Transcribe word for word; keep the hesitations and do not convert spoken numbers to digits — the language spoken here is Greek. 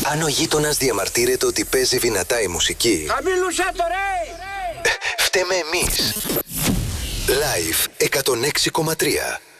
Αν ο γείτονας διαμαρτύρεται ότι παίζει δυνατά η μουσική, χαμήλουσα το ρε! φταίμε εμείς. Live εκατόν έξι κόμμα τρία.